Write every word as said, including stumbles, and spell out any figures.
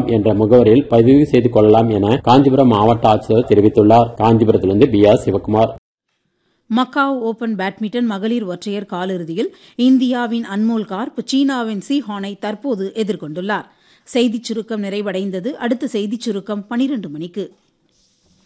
என்ற முகவரியில் பதிவு செய்து கொள்ளலாம் என காஞ்சிபுரம் மாவட்ட ஆட்சியர் தெரிவித்துள்ளார். காஞ்சிபுரத்திலிருந்து B R Sivakumar. Macaw open badminton மகளிர் ஒற்றையர் காலிறுதியில் இந்தியாவின் அன்மோல் கார்ப் சீனாவின் சி ஹானை தற்போது எதிர்கொண்டுள்ளார். செய்திச் சுருக்கம் நிறைவடைந்தது. அடுத்த செய்திச் சுருக்கம் பனிரண்டு மணிக்கு.